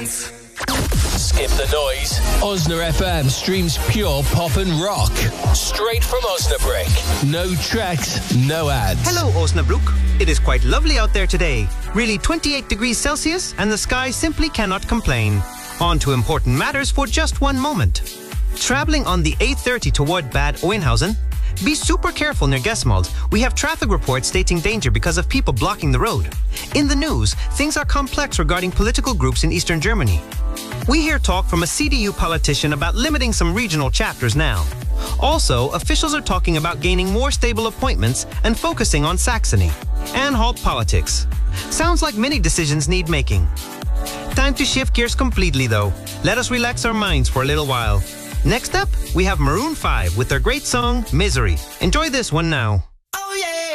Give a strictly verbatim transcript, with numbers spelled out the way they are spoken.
Skip the noise. Osna F M streams pure pop and rock. Straight from Osnabrück. No tracks, no ads. Hello, Osnabrück. It is quite lovely out there today. Really twenty-eight degrees Celsius, and the sky simply cannot complain. On to important matters for just one moment. Traveling on the A thirty toward Bad Oeynhausen, be super careful near Gesmald. We have traffic reports stating danger because of people blocking the road. In the news, things are complex regarding political groups in Eastern Germany. We hear talk from a C D U politician about limiting some regional chapters now. Also, officials are talking about gaining more stable appointments and focusing on Saxony. Anhalt politics. Sounds like many decisions need making. Time to shift gears completely though. Let us relax our minds for a little while. Next up, we have Maroon five with their great song, Misery. Enjoy this one now.